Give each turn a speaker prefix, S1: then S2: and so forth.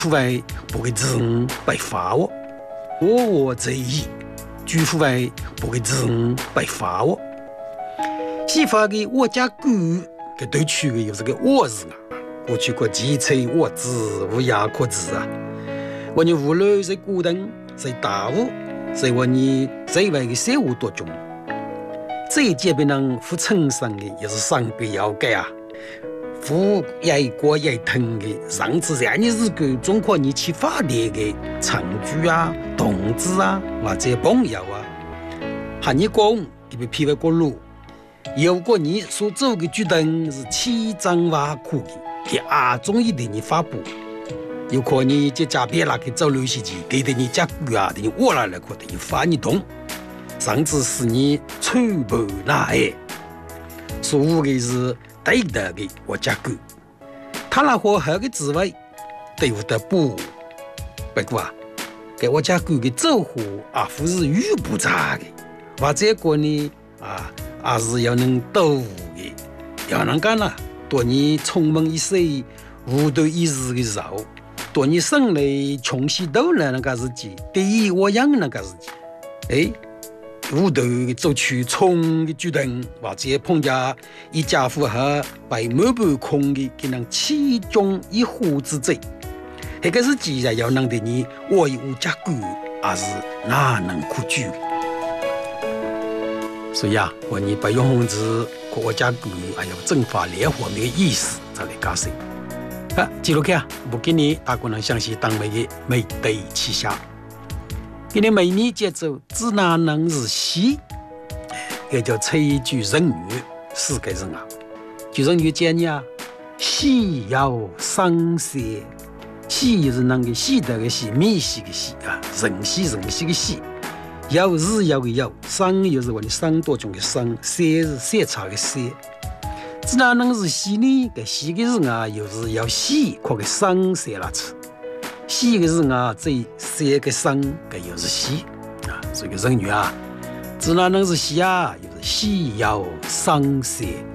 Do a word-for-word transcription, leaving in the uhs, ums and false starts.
S1: 除非不给子女白发我，我我这一，除非不给子女白发我。西方的我家狗给对取的有这个我字啊，过去过几岁我字无牙可字啊，我你无论在古登在大屋，在我你在外的社会当中，这这边人不称上的也是上边要改啊。富也国也疼的，上次让你日个中国你去发电的长居啊、同志啊或者朋友啊，喊你讲你被批为过路，如果你所做的决定是千真万确的，给啊中意对你发布，有可能这家别拉去走路时期，给的你家狗啊，等你我来了可等你发你动，上次是你全部那哎，所有的是。对的的我家狗，他那和好的滋味，对不得不。不过啊，给我家狗的走火啊，不是遇不差的，或者个呢啊，还是要能斗的，要能干啦，多你充满一世无对一日的肉，多你生来穷西斗了那个日子，第一我养那个日子，哎。无头做出冲的决定，或者碰见一家户和被满盘空的，给人其中一户之罪。这个是既然要能对你我有家狗，还是哪能可举？所以啊，我你不用控制我家狗，还有正法烈火的意思，才来解释。啊，记录看，不给你大家能相信当每的美对旗下。今年每年节奏只哪能是西，也叫吹句人语，世界人啊，就人语讲呀，西要生色，西是那个西德的西，米西的西啊，人西人西的西，要是要的要，生又是我的生多种的生，色是色彩的色，只哪能是西呢？个西的人啊，又是要西，靠个生色来吃。西个人啊，这三个生个又是西啊，所以个人语啊，只哪能是西啊，又是西要生色。